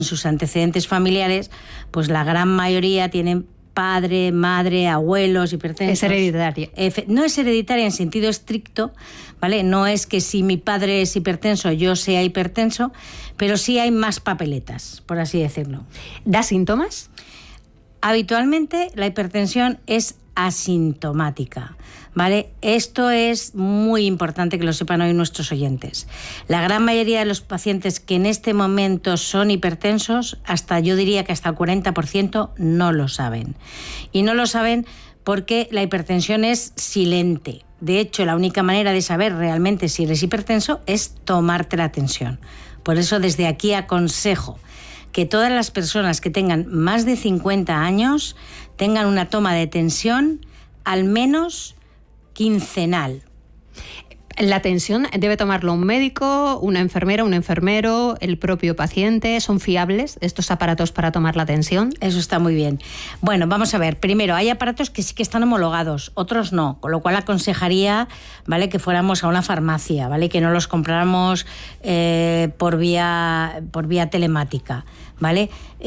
sus antecedentes familiares, pues la gran mayoría tienen padre, madre, abuelos hipertensos. Es hereditaria. No es hereditaria en sentido estricto, ¿vale? No es que si mi padre es hipertenso, yo sea hipertenso, pero sí hay más papeletas, por así decirlo. ¿Da síntomas? Habitualmente la hipertensión es asintomática, ¿vale? Esto es muy importante que lo sepan hoy nuestros oyentes. La gran mayoría de los pacientes que en este momento son hipertensos, yo diría que hasta el 40% no lo saben. Y no lo saben porque la hipertensión es silente. De hecho, la única manera de saber realmente si eres hipertenso es tomarte la tensión. Por eso desde aquí aconsejo que todas las personas que tengan más de 50 años tengan una toma de tensión al menos quincenal. ¿La tensión debe tomarlo un médico, una enfermera, un enfermero, el propio paciente? ¿Son fiables estos aparatos para tomar la tensión? Eso está muy bien. Bueno, vamos a ver. Primero, hay aparatos que sí que están homologados, otros no, con lo cual aconsejaría, ¿vale?, que fuéramos a una farmacia, ¿vale?, que no los compráramos por vía telemática, ¿vale?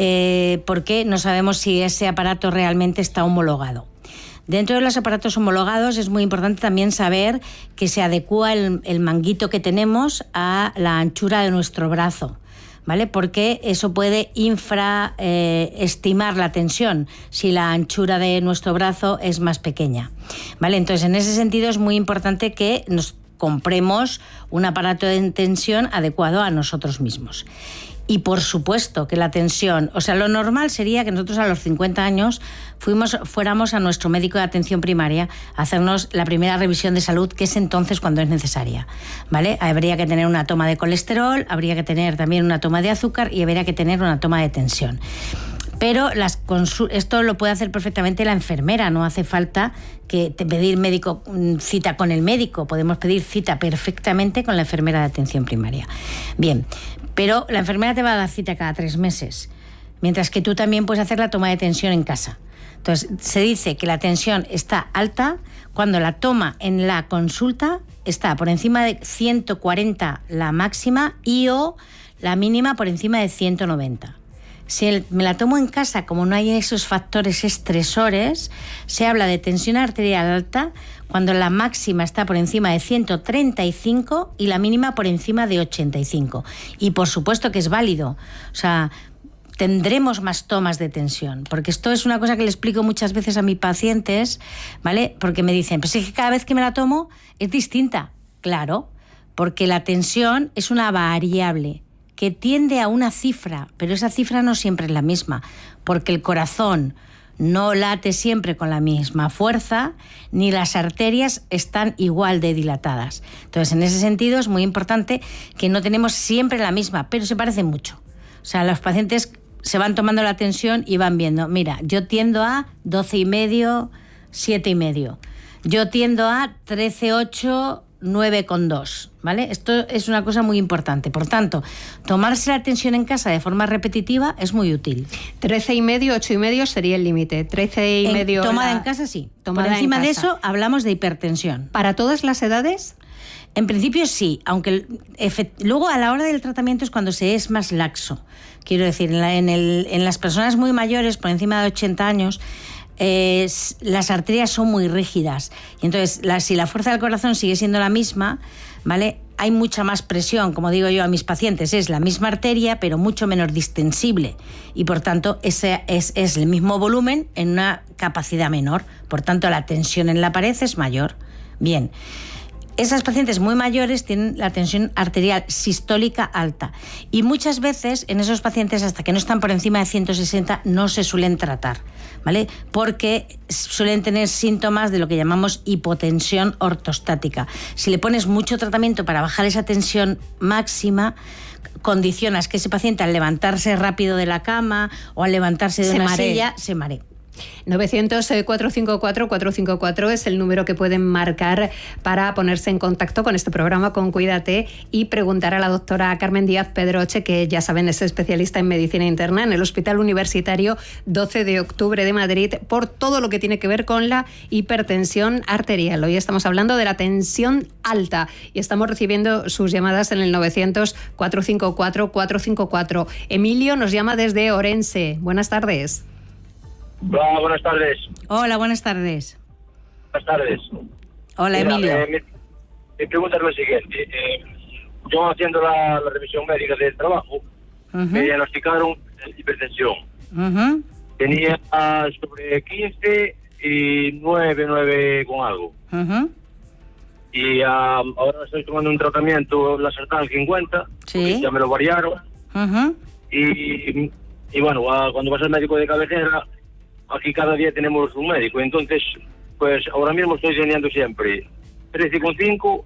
Porque no sabemos si ese aparato realmente está homologado. Dentro de los aparatos homologados es muy importante también saber que se adecúa el manguito que tenemos a la anchura de nuestro brazo, ¿vale? Porque eso puede estimar la tensión si la anchura de nuestro brazo es más pequeña, ¿vale? Entonces, en ese sentido es muy importante que nos compremos un aparato de tensión adecuado a nosotros mismos. Y por supuesto que la tensión, o sea, lo normal sería que nosotros a los 50 años fuéramos a nuestro médico de atención primaria a hacernos la primera revisión de salud, que es entonces cuando es necesaria, ¿vale? Habría que tener una toma de colesterol, habría que tener también una toma de azúcar y habría que tener una toma de tensión. Pero esto lo puede hacer perfectamente la enfermera, no hace falta pedir cita con el médico, podemos pedir cita perfectamente con la enfermera de atención primaria. Bien, pero la enfermera te va a dar cita cada 3 meses, mientras que tú también puedes hacer la toma de tensión en casa. Entonces, se dice que la tensión está alta cuando la toma en la consulta está por encima de 140 la máxima o la mínima por encima de 190. Si me la tomo en casa, como no hay esos factores estresores, se habla de tensión arterial alta cuando la máxima está por encima de 135 y la mínima por encima de 85. Y por supuesto que es válido. O sea, tendremos más tomas de tensión, porque esto es una cosa que le explico muchas veces a mis pacientes, ¿vale? Porque me dicen, pues es que cada vez que me la tomo es distinta. Claro, porque la tensión es una variable que tiende a una cifra, pero esa cifra no siempre es la misma, porque el corazón no late siempre con la misma fuerza, ni las arterias están igual de dilatadas. Entonces, en ese sentido es muy importante que no tenemos siempre la misma, pero se parecen mucho. O sea, los pacientes se van tomando la tensión y van viendo, mira, yo tiendo a 12,5, 7,5. Yo tiendo a 13,8, 9,2, ¿vale? Esto es una cosa muy importante. Por tanto, tomarse la tensión en casa de forma repetitiva es muy útil. 13,5, 8,5 sería el límite. 13,5... Tomada en casa, sí. Por encima de eso hablamos de hipertensión. ¿Para todas las edades? En principio sí, aunque luego a la hora del tratamiento es cuando se es más laxo. Quiero decir, en las personas muy mayores, por encima de 80 años, las arterias son muy rígidas y entonces si la fuerza del corazón sigue siendo la misma, ¿vale?, hay mucha más presión, como digo yo a mis pacientes, es la misma arteria pero mucho menos distensible y por tanto ese es el mismo volumen en una capacidad menor, por tanto la tensión en la pared es mayor. Bien, esas pacientes muy mayores tienen la tensión arterial sistólica alta y muchas veces en esos pacientes hasta que no están por encima de 160 no se suelen tratar, ¿vale? Porque suelen tener síntomas de lo que llamamos hipotensión ortostática. Si le pones mucho tratamiento para bajar esa tensión máxima, condicionas que ese paciente al levantarse rápido de la cama o al levantarse de una silla se maree. 900-454-454 es el número que pueden marcar para ponerse en contacto con este programa, con Cuídate, y preguntar a la doctora Carmen Díaz Pedroche, que ya saben es especialista en medicina interna en el Hospital Universitario 12 de Octubre de Madrid, por todo lo que tiene que ver con la hipertensión arterial. Hoy estamos hablando de la tensión alta y estamos recibiendo sus llamadas en el 900-454-454. Emilio nos llama desde Orense. Buenas tardes. Hola, buenas tardes. Hola, buenas tardes. Buenas tardes. Hola, Emilio. Mi pregunta es lo siguiente. Yo haciendo la revisión médica del trabajo, me diagnosticaron hipertensión. Tenía sobre 15 y 9 con algo. Y ahora estoy tomando un tratamiento, la Sartan 50, sí. Ya me lo variaron. Y bueno, cuando vas al médico de cabecera, aquí cada día tenemos un médico, entonces, pues ahora mismo estoy teniendo siempre 13,5,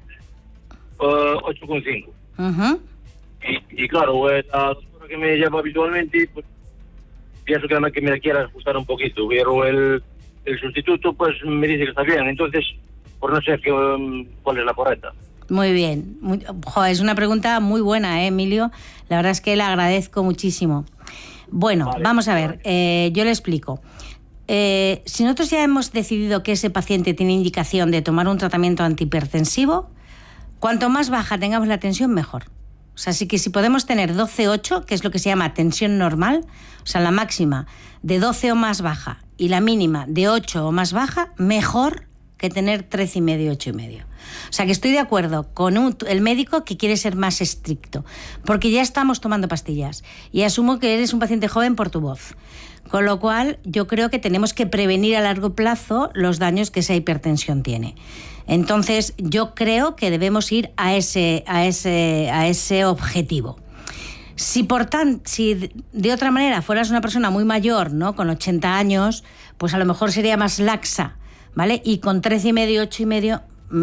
8,5. Y claro, la doctora que me lleva habitualmente, pues pienso que me quiera ajustar un poquito, pero el sustituto pues me dice que está bien, entonces, pues no sé cuál es la correcta. Muy bien. Es una pregunta muy buena, Emilio. La verdad es que le agradezco muchísimo. Bueno, vale, vamos a ver, yo le explico. Si nosotros ya hemos decidido que ese paciente tiene indicación de tomar un tratamiento antihipertensivo, cuanto más baja tengamos la tensión, mejor. O sea, así que si podemos tener 12,8, que es lo que se llama tensión normal, o sea, la máxima de 12 o más baja y la mínima de 8 o más baja, mejor que tener 13,5, 8,5. O sea, que estoy de acuerdo con el médico que quiere ser más estricto, porque ya estamos tomando pastillas y asumo que eres un paciente joven por tu voz. Con lo cual, yo creo que tenemos que prevenir a largo plazo los daños que esa hipertensión tiene. Entonces, yo creo que debemos ir a ese objetivo. Si de otra manera fueras una persona muy mayor, ¿no?, con 80 años, pues a lo mejor sería más laxa, ¿vale? Y con 13,5, 8,5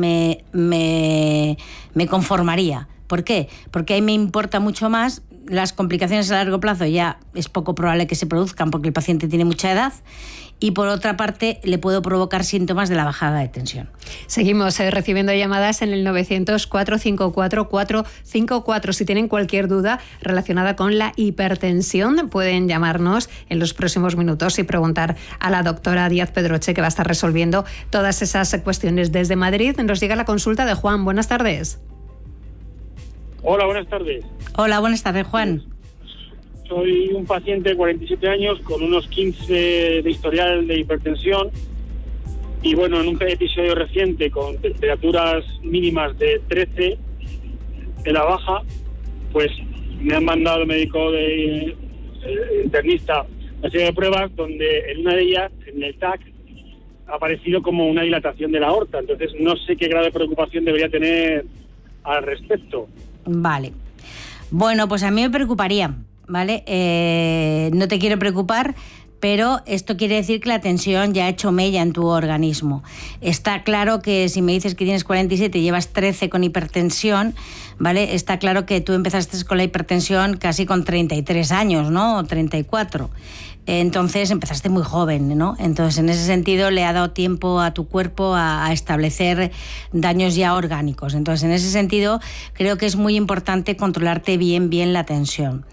me conformaría. ¿Por qué? Porque ahí me importa mucho más. Las complicaciones a largo plazo ya es poco probable que se produzcan porque el paciente tiene mucha edad, y por otra parte le puedo provocar síntomas de la bajada de tensión. Seguimos recibiendo llamadas en el 900-454-454. Si tienen cualquier duda relacionada con la hipertensión, pueden llamarnos en los próximos minutos y preguntar a la doctora Díaz Pedroche, que va a estar resolviendo todas esas cuestiones. Desde Madrid nos llega la consulta de Juan. Buenas tardes. Hola, buenas tardes. Hola, buenas tardes, Juan. Soy un paciente de 47 años con unos 15 de historial de hipertensión y bueno, en un episodio reciente con temperaturas mínimas de 13 en la baja, pues me han mandado el médico de internista una serie de pruebas donde en una de ellas, en el TAC, ha aparecido como una dilatación de la aorta. Entonces no sé qué grado de preocupación debería tener al respecto. Vale. Bueno, pues a mí me preocuparía, ¿vale? No te quiero preocupar, pero esto quiere decir que la tensión ya ha hecho mella en tu organismo. Está claro que si me dices que tienes 47 y llevas 13 con hipertensión, ¿vale? Está claro que tú empezaste con la hipertensión casi con 33 años, ¿no? O 34. Entonces empezaste muy joven, ¿no? Entonces en ese sentido le ha dado tiempo a tu cuerpo a establecer daños ya orgánicos. Entonces en ese sentido creo que es muy importante controlarte bien la tensión.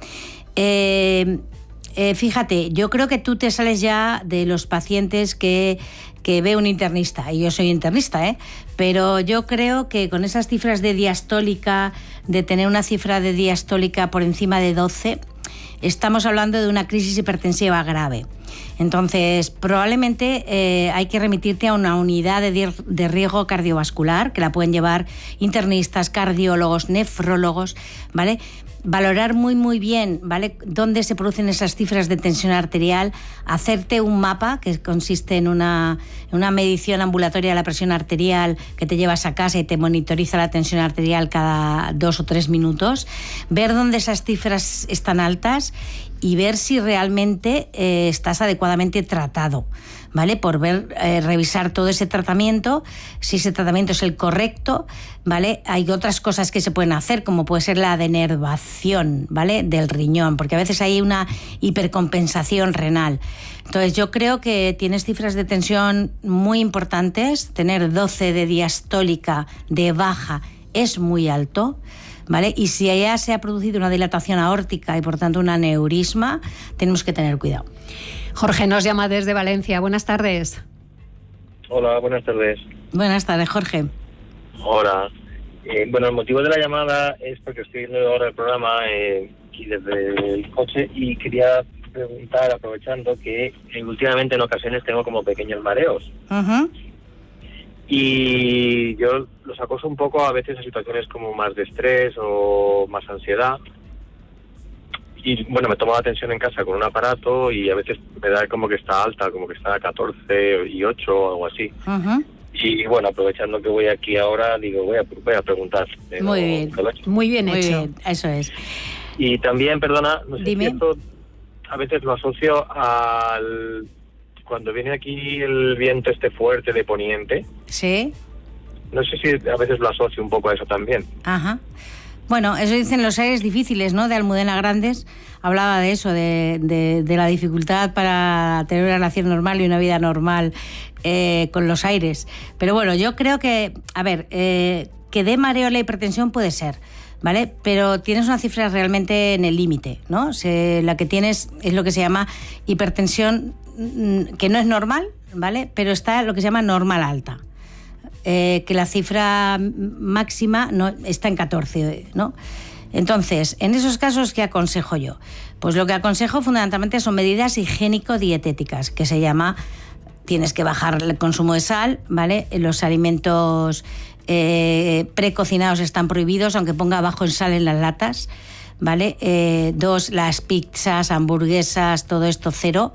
Fíjate, yo creo que tú te sales ya de los pacientes que ve un internista, y yo soy internista, pero yo creo que con esas cifras de diastólica, de tener una cifra de diastólica por encima de 12, estamos hablando de una crisis hipertensiva grave. Entonces, probablemente hay que remitirte a una unidad de riesgo cardiovascular, que la pueden llevar internistas, cardiólogos, nefrólogos, ¿vale? Valorar muy bien, ¿vale?, dónde se producen esas cifras de tensión arterial, hacerte un mapa que consiste en una medición ambulatoria de la presión arterial que te llevas a casa y te monitoriza la tensión arterial cada 2 o 3 minutos, ver dónde esas cifras están altas y ver si realmente estás adecuado adecuadamente tratado, ¿vale? Por revisar todo ese tratamiento, si ese tratamiento es el correcto, ¿vale? Hay otras cosas que se pueden hacer, como puede ser la denervación, ¿vale? Del riñón, porque a veces hay una hipercompensación renal. Entonces yo creo que tienes cifras de tensión muy importantes. Tener 12 de diastólica de baja es muy alto, ¿vale? Y si ya se ha producido una dilatación aórtica y por tanto un aneurisma, tenemos que tener cuidado. Jorge nos llama desde Valencia. Buenas tardes. Hola, buenas tardes. Buenas tardes, Jorge. Hola. Bueno, el motivo de la llamada es porque estoy viendo ahora el programa aquí desde el coche y quería preguntar, aprovechando, que últimamente en ocasiones tengo como pequeños mareos. Uh-huh. Y yo los acoso un poco a veces a situaciones como más de estrés o más ansiedad. Y bueno, me tomo la tensión en casa con un aparato y a veces me da como que está alta, como que está a 14 y 8 o algo así. Uh-huh. Y bueno, aprovechando que voy aquí ahora, digo, voy a preguntar. Muy bien. Muy bien Muy hecho. bien, eso es. Y también, perdona, no sé Dime. si esto a veces lo asocio al... Cuando viene aquí el viento fuerte de poniente. Sí. No sé si a veces lo asocio un poco a eso también. Ajá. Bueno, eso dicen los aires difíciles, ¿no? De Almudena Grandes. Hablaba de eso, de la dificultad para tener una relación normal y una vida normal con los aires. Pero bueno, yo creo que, a ver, que dé mareo la hipertensión puede ser, ¿vale? Pero tienes una cifra realmente en el límite, ¿no? La que tienes es lo que se llama hipertensión, que no es normal, ¿vale? Pero está lo que se llama normal alta. Que la cifra máxima no está en 14, ¿no? Entonces, en esos casos, ¿qué aconsejo yo? Pues lo que aconsejo fundamentalmente son medidas higiénico-dietéticas, que se llama, tienes que bajar el consumo de sal, ¿vale? Los alimentos precocinados están prohibidos, aunque ponga abajo en sal en las latas, ¿vale? 2, las pizzas, hamburguesas, todo esto 0.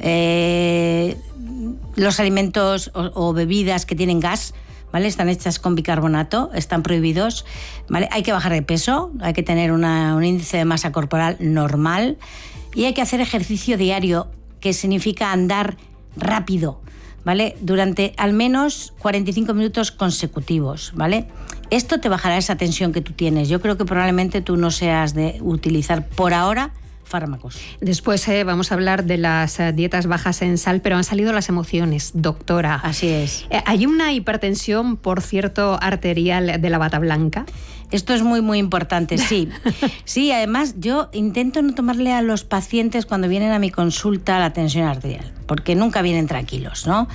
Los alimentos o bebidas que tienen gas, ¿vale? Están hechas con bicarbonato, están prohibidos, ¿vale? Hay que bajar de peso, hay que tener un índice de masa corporal normal y hay que hacer ejercicio diario, que significa andar rápido, ¿vale? Durante al menos 45 minutos consecutivos, ¿vale? Esto te bajará esa tensión que tú tienes. Yo creo que probablemente tú no seas de utilizar por ahora fármacos. Después vamos a hablar de las dietas bajas en sal, pero han salido las emociones, doctora. Así es. ¿Hay una hipertensión, por cierto, arterial de la bata blanca? Esto es muy, muy importante, sí. Sí, además yo intento no tomarle a los pacientes cuando vienen a mi consulta la tensión arterial, porque nunca vienen tranquilos, ¿no?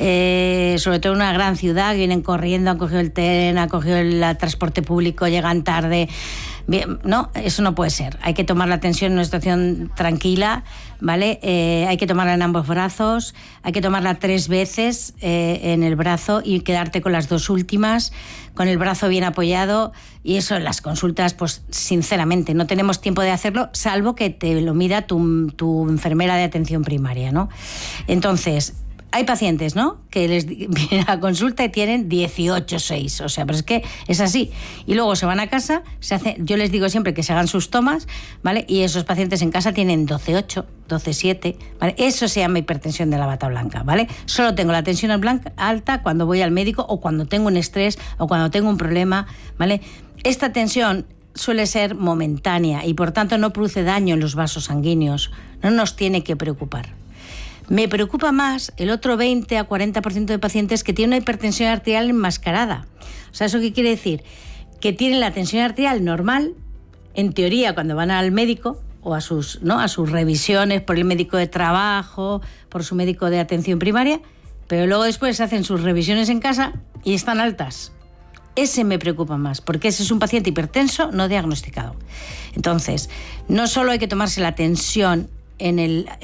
Sobre todo en una gran ciudad, vienen corriendo, han cogido el tren, han cogido el transporte público, llegan tarde. Bien, no, eso no puede ser. Hay que tomar la tensión en una situación tranquila, ¿vale? Hay que tomarla en ambos brazos, hay que tomarla 3 veces en el brazo y quedarte con las 2 últimas, con el brazo bien apoyado. Y eso en las consultas, pues sinceramente, no tenemos tiempo de hacerlo, salvo que te lo mida tu enfermera de atención primaria, ¿no? Entonces, hay pacientes, ¿no?, que les vienen a consulta y tienen 18,6, o sea, pero es que es así. Y luego se van a casa, yo les digo siempre que se hagan sus tomas, ¿vale? Y esos pacientes en casa tienen 12,8, 12,7, ¿vale? Eso se llama hipertensión de la bata blanca, ¿vale? Solo tengo la tensión alta cuando voy al médico o cuando tengo un estrés o cuando tengo un problema, ¿vale? Esta tensión suele ser momentánea y por tanto no produce daño en los vasos sanguíneos, no nos tiene que preocupar. Me preocupa más el otro 20 a 40% de pacientes que tienen una hipertensión arterial enmascarada. O sea, ¿eso qué quiere decir? Que tienen la tensión arterial normal, en teoría, cuando van al médico o a sus revisiones por el médico de trabajo, por su médico de atención primaria, pero luego después hacen sus revisiones en casa y están altas. Ese me preocupa más, porque ese es un paciente hipertenso no diagnosticado. Entonces, no solo hay que tomarse la tensión en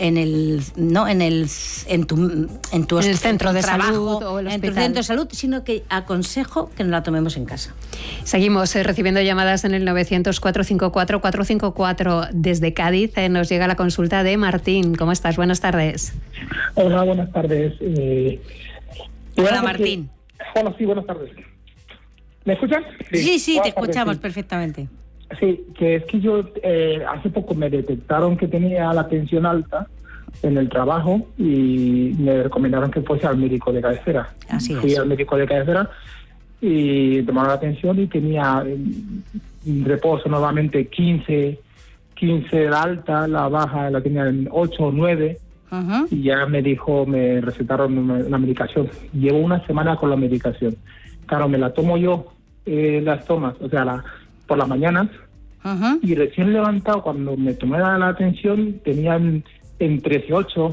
tu centro de trabajo, salud o el en tu hospital, centro de salud, sino que aconsejo que nos la tomemos en casa. Seguimos recibiendo llamadas en el 900-454-454 desde Cádiz. Nos llega la consulta de Martín. ¿Cómo estás? Buenas tardes. Hola, buenas tardes. Hola, Martín. Hola, sí, buenas tardes. ¿Me escuchan? Sí, te escuchamos perfectamente. Sí, que es que yo hace poco me detectaron que tenía la tensión alta en el trabajo y me recomendaron que fuese al médico de cabecera. Fui al médico de cabecera y tomaron la atención y tenía reposo nuevamente 15 la alta, la baja la tenía en 8 o 9. Y ya me recetaron una medicación. Llevo una semana con la medicación. Claro, me la tomo yo, las tomas, o sea, por las mañanas. Y recién levantado, cuando me tomé la atención, tenían en 13,8,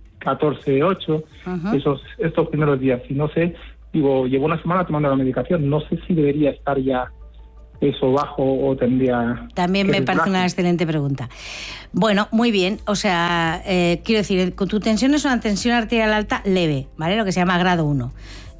14,8, estos primeros días. Y no sé, digo, llevo una semana tomando la medicación, no sé si debería estar ya eso bajo o tendría... También me parece una excelente pregunta. Bueno, muy bien, o sea, quiero decir, tu tensión es una tensión arterial alta leve, ¿vale? Lo que se llama grado 1.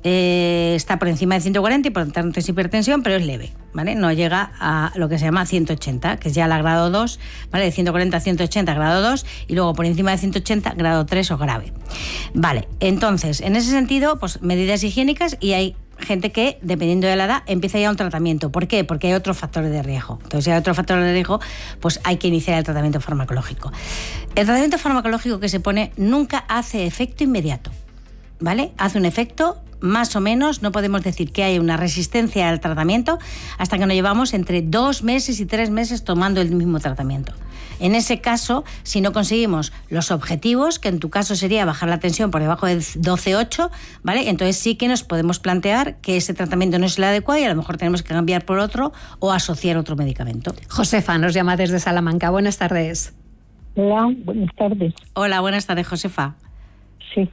Está por encima de 140 y por lo tanto es hipertensión, pero es leve, ¿vale? No llega a lo que se llama 180, que es ya la grado 2, ¿vale? De 140 a 180, grado 2, y luego por encima de 180, grado 3 o grave. Vale, entonces, en ese sentido, pues medidas higiénicas, y hay gente que, dependiendo de la edad, empieza ya un tratamiento. ¿Por qué? Porque hay otros factores de riesgo. Entonces, si hay otros factores de riesgo, pues hay que iniciar el tratamiento farmacológico. El tratamiento farmacológico que se pone nunca hace efecto inmediato, ¿vale? Hace un efecto más o menos, no podemos decir que hay una resistencia al tratamiento hasta que nos llevamos entre 2 meses y 3 meses tomando el mismo tratamiento. En ese caso, si no conseguimos los objetivos, que en tu caso sería bajar la tensión por debajo de 12,8, ¿vale? Entonces sí que nos podemos plantear que ese tratamiento no es el adecuado y a lo mejor tenemos que cambiar por otro o asociar otro medicamento. Josefa nos llama desde Salamanca. Buenas tardes. Hola, buenas tardes. Hola, buenas tardes, Josefa. Sí.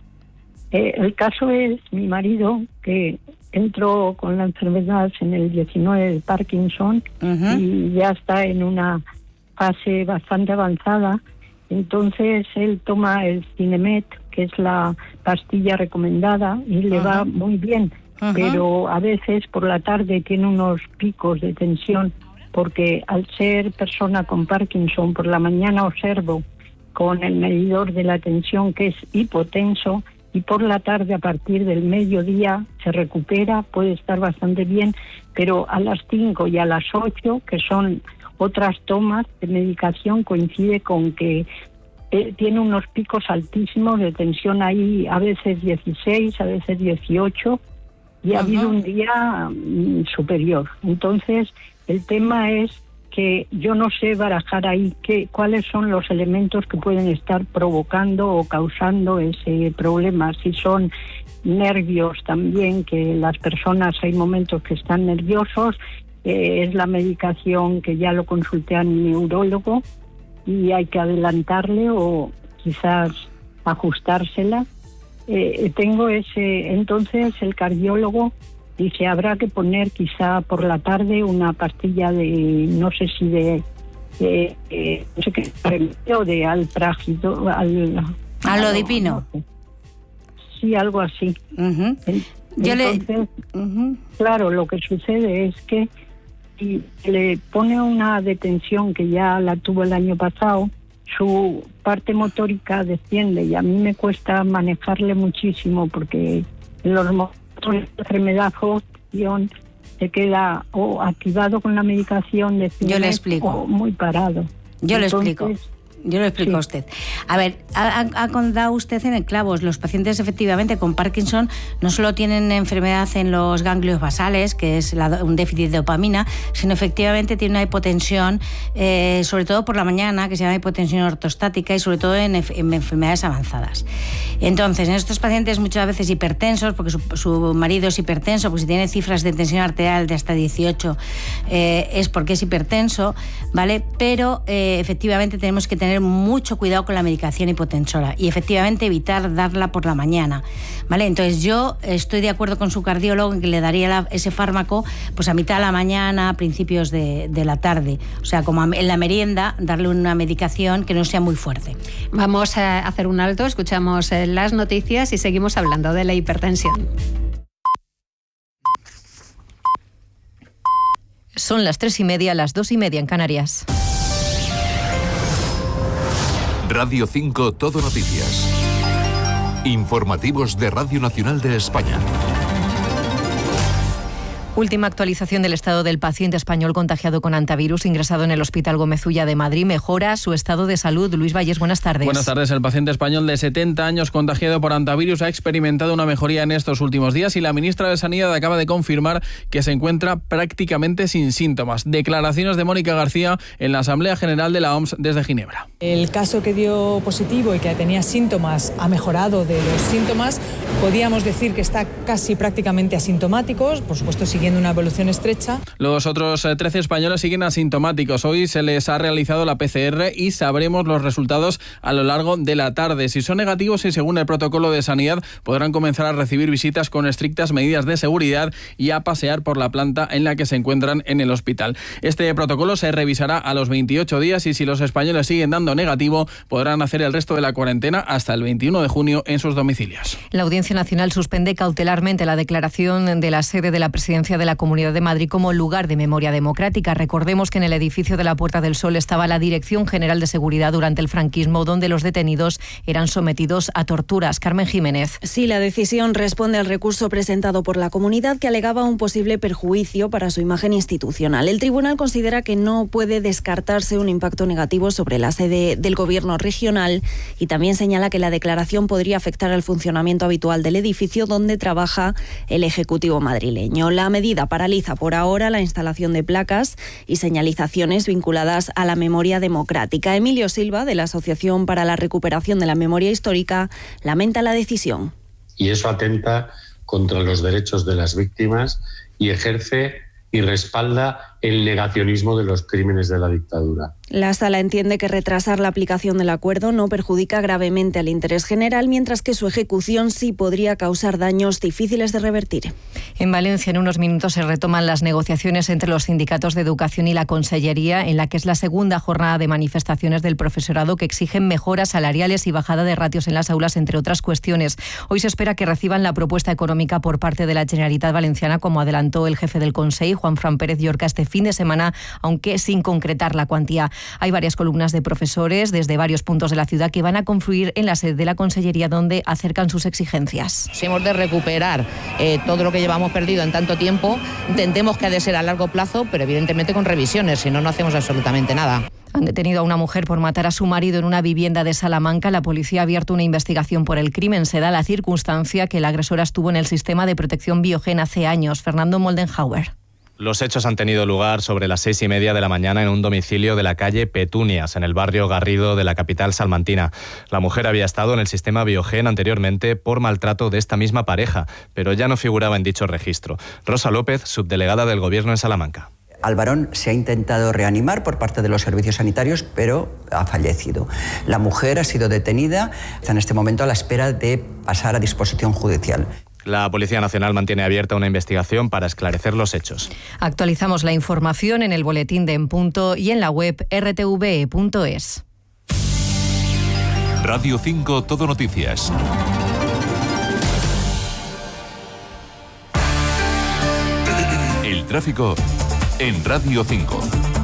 El caso es mi marido, que entró con la enfermedad en el 19 de Parkinson y ya está en una fase bastante avanzada. Entonces él toma el Cinemet, que es la pastilla recomendada, y le va muy bien. Pero a veces por la tarde tiene unos picos de tensión, porque al ser persona con Parkinson, por la mañana observo con el medidor de la tensión que es hipotenso, y por la tarde, a partir del mediodía, se recupera, puede estar bastante bien, pero a las 5 y a las 8, que son otras tomas de medicación, coincide con que tiene unos picos altísimos de tensión ahí, a veces 16, a veces 18, y ha habido un día superior. Entonces, el tema es que yo no sé barajar ahí cuáles son los elementos que pueden estar provocando o causando ese problema. Si son nervios también, que las personas hay momentos que están nerviosos, es la medicación que ya lo consulté a mi neurólogo y hay que adelantarle o quizás ajustársela. Tengo entonces el cardiólogo dice, habrá que poner quizá por la tarde una pastilla de, no sé si no sé qué, o de alprágido, alodipino. No sé. Sí, algo así. Entonces, claro, lo que sucede es que si le pone una detención que ya la tuvo el año pasado, su parte motórica desciende y a mí me cuesta manejarle muchísimo porque los la enfermedad o se queda o activado con la medicación de Yo le explico. O muy parado. Yo le explico sí. a usted. A ver, ha dado usted en el clavo. Los pacientes efectivamente con Parkinson no solo tienen enfermedad en los ganglios basales, que es un déficit de dopamina, sino efectivamente tiene una hipotensión, sobre todo por la mañana, que se llama hipotensión ortostática, y sobre todo en enfermedades avanzadas. Entonces, en estos pacientes muchas veces hipertensos, porque su marido es hipertenso, porque si tiene cifras de tensión arterial de hasta 18, es porque es hipertenso, ¿vale? Pero efectivamente tenemos que tener mucho cuidado con la medicación hipotensora y efectivamente evitar darla por la mañana, ¿vale? Entonces yo estoy de acuerdo con su cardiólogo en que le daría ese fármaco pues a mitad de la mañana, a principios de la tarde, o sea, como en la merienda, darle una medicación que no sea muy fuerte. Vamos a hacer un alto, escuchamos las noticias y seguimos hablando de la hipertensión. Son las 3:30, las 2:30 en Canarias. Radio 5 Todo Noticias. Informativos de Radio Nacional de España. Última actualización del estado del paciente español contagiado con hantavirus ingresado en el Hospital Gómez Ulla de Madrid. Mejora su estado de salud. Luis Valles, buenas tardes. Buenas tardes. El paciente español de 70 años contagiado por hantavirus ha experimentado una mejoría en estos últimos días y la ministra de Sanidad acaba de confirmar que se encuentra prácticamente sin síntomas. Declaraciones de Mónica García en la Asamblea General de la OMS desde Ginebra. El caso que dio positivo y que tenía síntomas ha mejorado de los síntomas. Podíamos decir que está casi prácticamente asintomático, por supuesto siguiendo una evolución estrecha. Los otros 13 españoles siguen asintomáticos. Hoy se les ha realizado la PCR y sabremos los resultados a lo largo de la tarde. Si son negativos y según el protocolo de sanidad podrán comenzar a recibir visitas con estrictas medidas de seguridad y a pasear por la planta en la que se encuentran en el hospital. Este protocolo se revisará a los 28 días y si los españoles siguen dando negativo podrán hacer el resto de la cuarentena hasta el 21 de junio en sus domicilios. La Audiencia Nacional suspende cautelarmente la declaración de la sede de la Presidencia de la Comunidad de Madrid como lugar de memoria democrática. Recordemos que en el edificio de la Puerta del Sol estaba la Dirección General de Seguridad durante el franquismo, donde los detenidos eran sometidos a torturas. Carmen Jiménez. Sí, la decisión responde al recurso presentado por la comunidad que alegaba un posible perjuicio para su imagen institucional. El tribunal considera que no puede descartarse un impacto negativo sobre la sede del Gobierno regional y también señala que la declaración podría afectar al funcionamiento habitual del edificio donde trabaja el Ejecutivo madrileño. La medida paraliza por ahora la instalación de placas y señalizaciones vinculadas a la memoria democrática. Emilio Silva, de la Asociación para la Recuperación de la Memoria Histórica, lamenta la decisión. Y eso atenta contra los derechos de las víctimas y ejerce y respalda el negacionismo de los crímenes de la dictadura. La Sala entiende que retrasar la aplicación del acuerdo no perjudica gravemente al interés general, mientras que su ejecución sí podría causar daños difíciles de revertir. En Valencia, en unos minutos, se retoman las negociaciones entre los sindicatos de educación y la Consellería, en la que es la segunda jornada de manifestaciones del profesorado que exigen mejoras salariales y bajada de ratios en las aulas, entre otras cuestiones. Hoy se espera que reciban la propuesta económica por parte de la Generalitat Valenciana, como adelantó el jefe del Consejo, Juan Fran Pérez Llorca, este fin de semana, aunque sin concretar la cuantía. Hay varias columnas de profesores desde varios puntos de la ciudad que van a confluir en la sede de la Consellería, donde acercan sus exigencias. Si hemos de recuperar todo lo que llevamos perdido en tanto tiempo, entendemos que ha de ser a largo plazo, pero evidentemente con revisiones, si no, no hacemos absolutamente nada. Han detenido a una mujer por matar a su marido en una vivienda de Salamanca. La policía ha abierto una investigación por el crimen. Se da la circunstancia que la agresora estuvo en el sistema de protección Biogen hace años. Fernando Moldenhauer. Los hechos han tenido lugar sobre las 6:30 de la mañana en un domicilio de la calle Petunias, en el barrio Garrido de la capital salmantina. La mujer había estado en el sistema Biogen anteriormente por maltrato de esta misma pareja, pero ya no figuraba en dicho registro. Rosa López, subdelegada del Gobierno en Salamanca. Al varón se ha intentado reanimar por parte de los servicios sanitarios, pero ha fallecido. La mujer ha sido detenida, está en este momento a la espera de pasar a disposición judicial. La Policía Nacional mantiene abierta una investigación para esclarecer los hechos. Actualizamos la información en el boletín de En Punto y en la web rtve.es. Radio 5 Todo Noticias. El tráfico en Radio 5.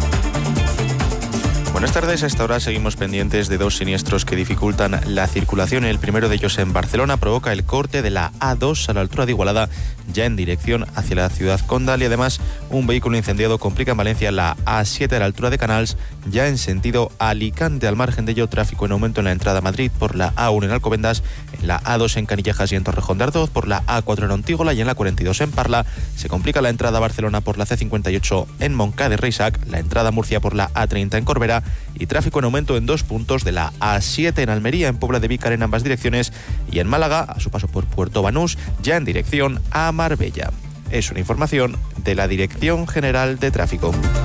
Buenas tardes, a esta hora seguimos pendientes de dos siniestros que dificultan la circulación. El primero de ellos en Barcelona provoca el corte de la A2 a la altura de Igualada, ya en dirección hacia la ciudad condal, y además un vehículo incendiado complica en Valencia la A7 a la altura de Canals, ya en sentido Alicante. Al margen de ello, tráfico en aumento en la entrada a Madrid por la A1 en Alcobendas, en la A2 en Canillejas y en Torrejón de Ardoz, por la A4 en Ontígola y en la 42 en Parla. Se complica la entrada a Barcelona por la C58 en Moncada de Reixac, la entrada a Murcia por la A30 en Corbera, y tráfico en aumento en dos puntos de la A7 en Almería, en Pobla de Vícar en ambas direcciones, y en Málaga, a su paso por Puerto Banús, ya en dirección a Marbella. Es una información de la Dirección General de Tráfico.